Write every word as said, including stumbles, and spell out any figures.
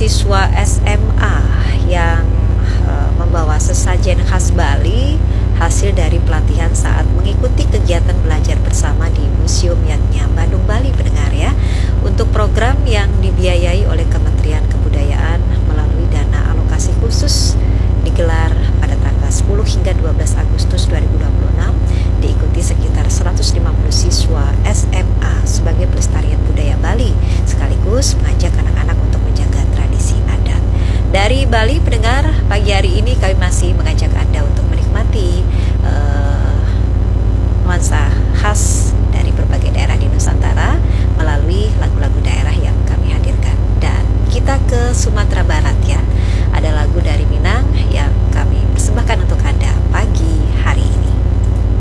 siswa S M A yang uh, membawa sesajen khas Bali hasil dari pelatihan saat mengikuti kegiatan belajar bersama di Museum Yatnya Bandung, Bali, pendengar ya, untuk program yang dibiayai oleh Kementerian Kebudayaan melalui dana alokasi khusus, digelar pada tanggal sepuluh hingga dua belas Agustus dua ribu dua puluh enam, diikuti sekitar seratus lima puluh siswa S M A sebagai pelestarian budaya Bali, sekaligus mengajak anak-anak untuk menjaga tradisi adat. Dari Bali, pendengar, pagi hari ini kami masih mengajak